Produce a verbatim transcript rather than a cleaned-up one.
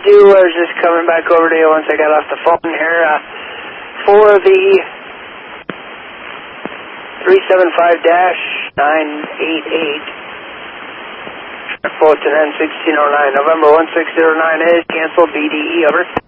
do, I was just coming back over to you once I got off the phone here. Uh, for the three seven five nine eight eight, Fulton N sixteen oh nine, November one six zero nine is canceled, B D E, over.